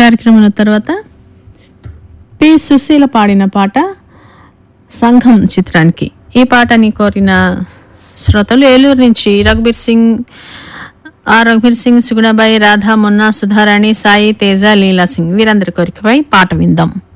కార్యక్రమంలో తర్వాత పి సుశీల పాడిన పాట సంఘం చిత్రానికి. ఈ పాటని కోరిన శ్రోతలు ఏలూరు నుంచి రఘుబీర్ సింగ్, సుగుణబాయి, రాధా, మొన్నా, సుధారాణి, సాయి, తేజ, లీలా సింగ్ వీరందరి కోరికపై పాట విందాం.